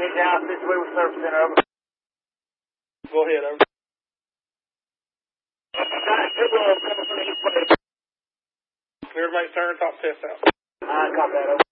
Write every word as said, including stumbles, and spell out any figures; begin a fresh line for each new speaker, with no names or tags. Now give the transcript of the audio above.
Heading out this way with Service Center, over.
Go ahead, over. Clear to make turn, top test out.
I got that, over.